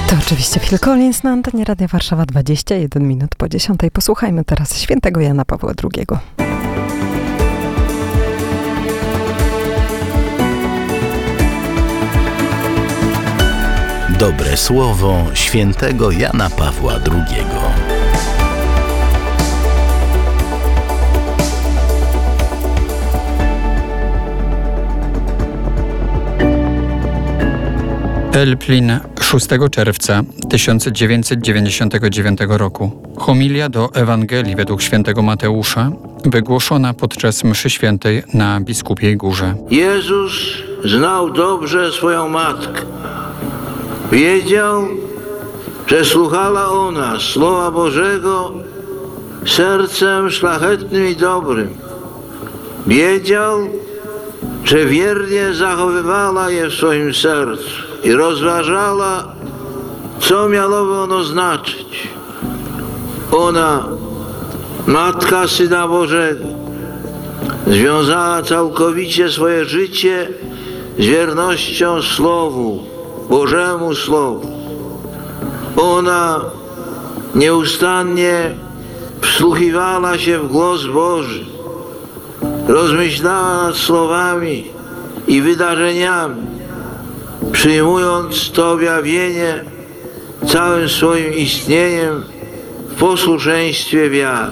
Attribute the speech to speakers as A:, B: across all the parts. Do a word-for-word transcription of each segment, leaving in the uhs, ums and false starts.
A: To oczywiście Phil Collins na antenie Radia Warszawa, dwadzieścia jeden minut po dziesiątej. Posłuchajmy teraz świętego Jana Pawła drugiego.
B: Dobre słowo świętego Jana Pawła drugiego.
C: Elplin, szóstego czerwca tysiąc dziewięćset dziewięćdziesiątego dziewiątego roku. Homilia do Ewangelii według świętego Mateusza, wygłoszona podczas mszy świętej na Biskupiej Górze.
D: Jezus znał dobrze swoją matkę. Wiedział, że słuchała ona Słowa Bożego sercem szlachetnym i dobrym. Wiedział, że wiernie zachowywała je w swoim sercu i rozważała, co miałoby ono znaczyć. Ona, Matka Syna Bożego, związała całkowicie swoje życie z wiernością Słowu, Bożemu Słowu. Ona nieustannie wsłuchiwała się w głos Boży, rozmyślała nad słowami i wydarzeniami, przyjmując to objawienie całym swoim istnieniem w posłuszeństwie wiary.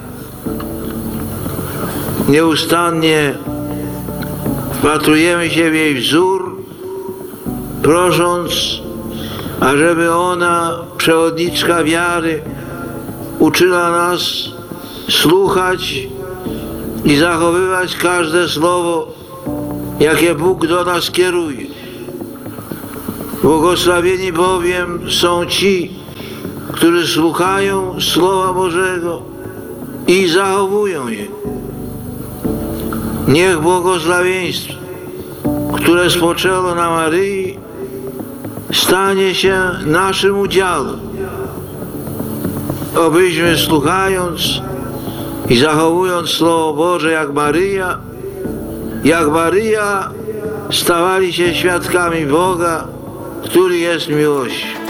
D: Nieustannie wpatrujemy się w jej wzór, prosząc, ażeby ona, przewodniczka wiary, uczyła nas słuchać i zachowywać każde słowo, jakie Bóg do nas kieruje. Błogosławieni bowiem są ci, którzy słuchają Słowa Bożego i zachowują je. Niech błogosławieństwo, które spoczęło na Maryi, stanie się naszym udziałem, abyśmy słuchając i zachowując Słowo Boże jak Maryja, jak Maryja stawali się świadkami Boga, który jest miłością.